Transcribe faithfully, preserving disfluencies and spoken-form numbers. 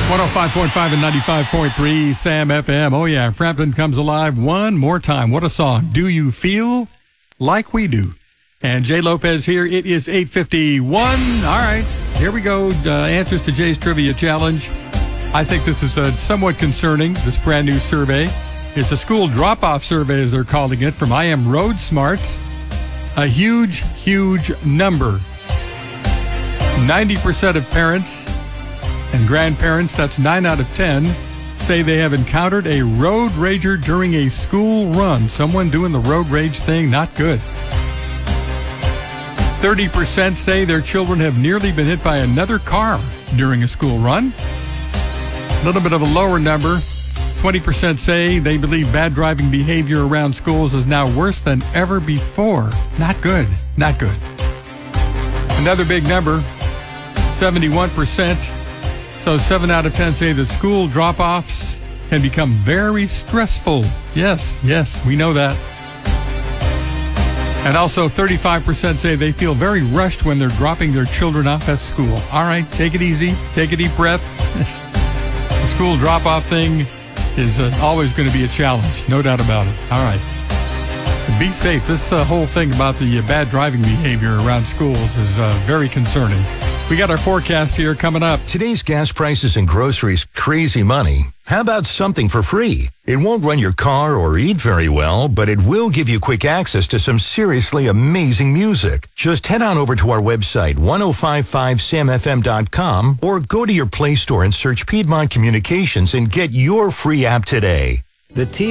one oh five point five and ninety-five point three Sam F M. Oh, yeah. Frampton comes alive one more time. What a song. Do you feel like we do? And Jay Lopez here. It is eight fifty-one. All right. Here we go. Uh, answers to Jay's Trivia Challenge. I think this is uh, somewhat concerning, this brand new survey. It's a school drop-off survey, as they're calling it, from I Am Road Smarts. A huge, huge number. ninety percent of parents and grandparents, that's nine out of ten, say they have encountered a road rager during a school run. Someone doing the road rage thing, not good. thirty percent say their children have nearly been hit by another car during a school run. A little bit of a lower number. twenty percent say they believe bad driving behavior around schools is now worse than ever before. Not good. Not good. Another big number, seventy-one percent. So seven out of ten say that school drop-offs can become very stressful. Yes, yes, we know that. And also thirty-five percent say they feel very rushed when they're dropping their children off at school. All right, take it easy. Take a deep breath. The school drop-off thing is uh, always going to be a challenge. No doubt about it. All right. Be safe. This uh, whole thing about the uh, bad driving behavior around schools is uh, very concerning. We got our forecast here coming up. Today's gas prices and groceries, crazy money. How about something for free? It won't run your car or eat very well, but it will give you quick access to some seriously amazing music. Just head on over to our website, ten fifty-five sam f m dot com, or go to your Play Store and search Piedmont Communications and get your free app today. The T